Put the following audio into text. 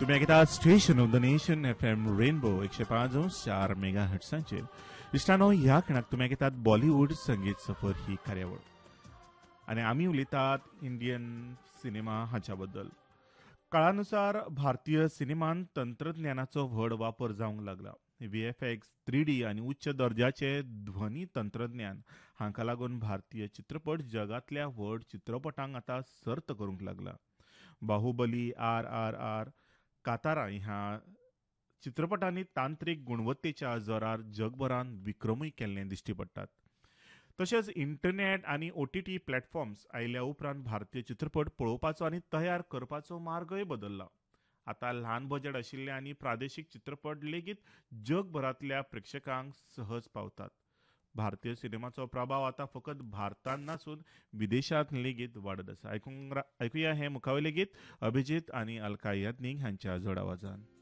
तुम्ही ऐकता station of the nation FM rainbow 105.4 mega हर्ट्सांचेर. इश्टानो, ह्या खिणाक तुम्ही ऐकतात बॉलिवूड संगीत सफर ही कार्यावळ आणि आम्ही उलयतात इंडियन सिनेमा हाच्या बद्दल. काळानुसार भारतीय सिनेमान तंत्रज्ञानाचो व्हड वापर जावंक लागला. VFX, 3D आणि उच्च दर्जाचे ध्वनी तंत्रज्ञान हांका लागून भारतीय चित्रपट जगातल्या व्हड चित्रपटांक आता सर्त करूंक लागला. बाहुबली, RRR, कातारा ह्या चित्रपटांनी तांत्रिक गुणवत्तेच्या जोरार जगभरान विक्रमूय केल्ले दिश्टी पडटात. तशेंच इंटरनेट आणि OTT प्लॅटफॉर्म्स आयल्या उपरांत भारतीय चित्रपट पळोवपाचो आणि तयार करपाचो मार्गय बदलला. आता ल्हान बजेट आशिल्ले आणि प्रादेशीक चित्रपट लेगीत जगभरातल्या प्रेक्षकांक सहज पावतात. भारतीय सिनेमाचो प्रभाव आता फकत भारतांत नासून विदेशांत लेगीत वाडत आसा. ऐकुया हे मुखावेले गीत अभिजित आणि अलका याज्ञिक हांच्या जोड आवाजान.